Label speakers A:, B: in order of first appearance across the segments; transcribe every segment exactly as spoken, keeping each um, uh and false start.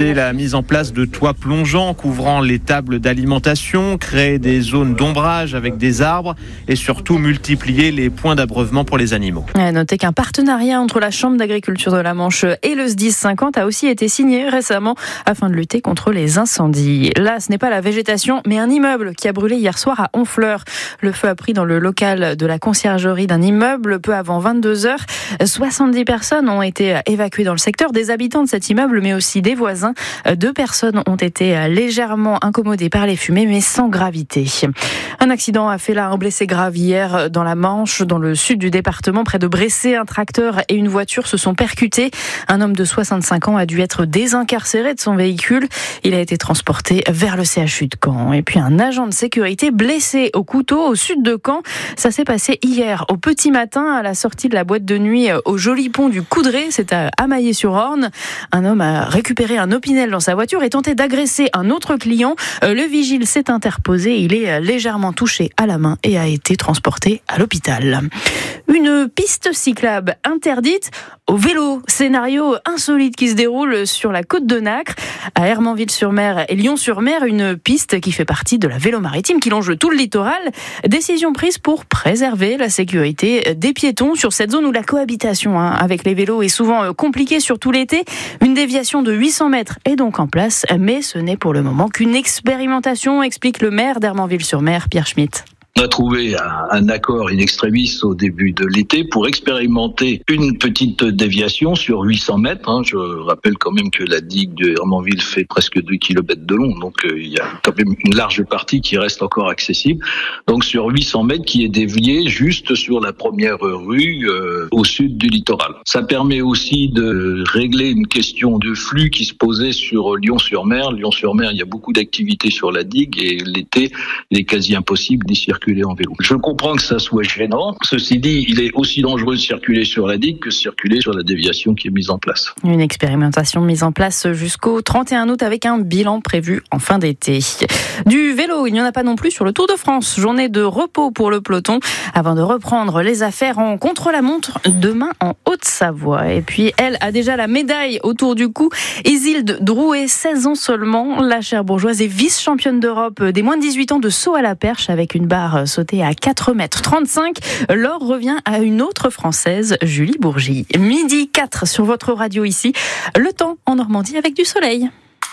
A: faciliter la mise en place de toits plongeants couvrant les tables d'alimentation, créer des zones d'ombrage avec des arbres et surtout multiplier les points d'abreuvement pour les animaux.
B: À noter qu'un partenariat entre la Chambre d'agriculture de la Manche et le S D I S cinquante a aussi été signé récemment afin de lutter contre les incendies. Là, ce n'est pas la végétation, mais un immeuble qui a brûlé hier soir à Honfleur. Le feu a pris dans le local de la conciergerie d'un immeuble peu avant vingt-deux heures. soixante-dix personnes ont été évacuées dans le secteur, des habitants de cet immeuble, mais aussi des voisins. Deux personnes ont été légèrement incommodées par les fumées, mais sans gravité. Un accident a fait là un blessé grave hier dans la Manche, dans le sud du département, près de Bressé. Un tracteur et une voiture se sont percutés. Un homme de soixante-cinq ans a dû être désincarcéré de son véhicule. Il a été transporté vers le C H U de Caen. Et puis un agent de sécurité blessé au couteau au sud de Caen. Ça s'est passé hier au petit matin à la sortie de la boîte de nuit au joli pont du Coudray. C'est à Amaillé-sur-Orne. Un homme a récupéré un Opinel dans sa voiture et tenté d'agresser un autre client. Le vigile s'est interposé. Il est légèrement touché à la main et a été transporté à l'hôpital. Une piste cyclable interdite au vélo. Scénario insolite qui se déroule sur la côte de Nacre, à Hermanville-sur-Mer et Lyon-sur-Mer. Une piste qui fait partie de la vélo maritime qui longe tout le littoral. Décision prise pour préserver la sécurité des piétons sur cette zone où la cohabitation hein, avec les vélos est souvent compliquée, surtout l'été. Une déviation de huit cents mètres est donc en place, mais ce n'est pour le moment qu'une expérimentation, explique le maire d'Hermanville-sur-Mer, Pierre Schmitt.
C: On a trouvé un, un accord in extremis au début de l'été pour expérimenter une petite déviation sur huit cents mètres. Hein. Je rappelle quand même que la digue de Hermanville fait presque deux kilomètres de long, donc euh, il y a quand même une large partie qui reste encore accessible. Donc sur huit cents mètres qui est déviée juste sur la première rue euh, au sud du littoral. Ça permet aussi de régler une question de flux qui se posait sur Lyon-sur-Mer. Lyon-sur-Mer, il y a beaucoup d'activités sur la digue et l'été, il est quasi impossible d'y circuler en vélo. Je comprends que ça soit gênant. Ceci dit, il est aussi dangereux de circuler sur la digue que de circuler sur la déviation qui est mise en place.
B: Une expérimentation mise en place jusqu'au trente et un août avec un bilan prévu en fin d'été. Du vélo, il n'y en a pas non plus sur le Tour de France. Journée de repos pour le peloton avant de reprendre les affaires en contre-la-montre demain en Haute-Savoie. Et puis, elle a déjà la médaille autour du cou. Isilde Drouet, seize ans seulement. La Cherbourgeoise est vice-championne d'Europe des moins de dix-huit ans de saut à la perche avec une barre sauté à quatre mètres trente-cinq. L'or revient à une autre Française, Julie Bourgy. Midi quatre sur votre radio ici. Le temps en Normandie avec du soleil.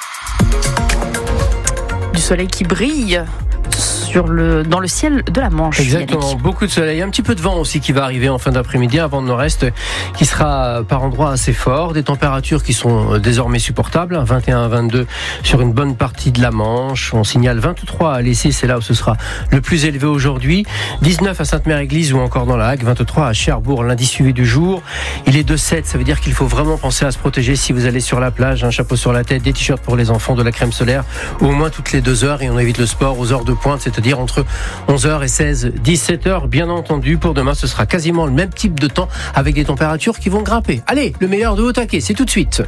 B: Du soleil qui brille sur le, dans le ciel de la Manche.
D: Exactement, Yannick. Beaucoup de soleil, un petit peu de vent aussi qui va arriver en fin d'après-midi, un vent de nord-est qui sera par endroits assez fort, des températures qui sont désormais supportables, vingt et un à vingt-deux sur une bonne partie de la Manche, on signale vingt-trois à Lessé, c'est là où ce sera le plus élevé aujourd'hui, dix-neuf à Sainte-Mère-Église ou encore dans la Hague, vingt-trois à Cherbourg, lundi suivi du jour, il est de sept, ça veut dire qu'il faut vraiment penser à se protéger si vous allez sur la plage, un chapeau sur la tête, des t-shirts pour les enfants, de la crème solaire, au moins toutes les deux heures et on évite le sport aux heures de pointe, c'est-à-dire entre onze heures et seize, dix-sept heures, bien entendu. Pour demain, ce sera quasiment le même type de temps avec des températures qui vont grimper. Allez, le meilleur de haut taquet, c'est tout de suite.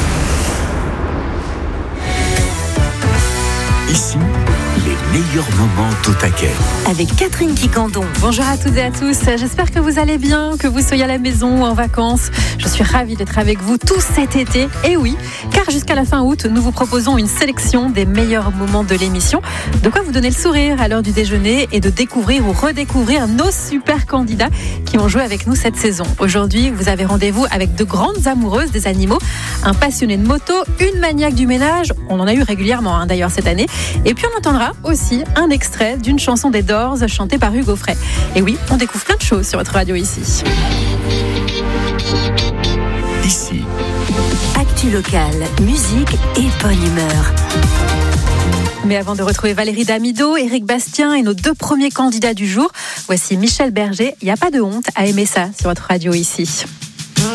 E: Ici, les meilleurs moments au taquet.
F: Avec Catherine Quicandon. Bonjour à toutes et à tous. J'espère que vous allez bien, que vous soyez à la maison ou en vacances. Je suis ravie d'être avec vous tout cet été. Et oui, car jusqu'à la fin août, nous vous proposons une sélection des meilleurs moments de l'émission. De quoi vous donner le sourire à l'heure du déjeuner et de découvrir ou redécouvrir nos super candidats qui ont joué avec nous cette saison. Aujourd'hui, vous avez rendez-vous avec de grandes amoureuses des animaux, un passionné de moto, une maniaque du ménage. On en a eu régulièrement hein, d'ailleurs cette année. Et puis on entendra aussi un extrait d'une chanson des Doors chantée par Hugo Frey. Et oui, on découvre plein de choses sur votre radio ici.
E: Ici.
F: Actu locale, musique et bonne humeur. Mais avant de retrouver Valérie Damido, Éric Bastien et nos deux premiers candidats du jour, voici Michel Berger. Il n'y a pas de honte à aimer ça sur votre radio ici.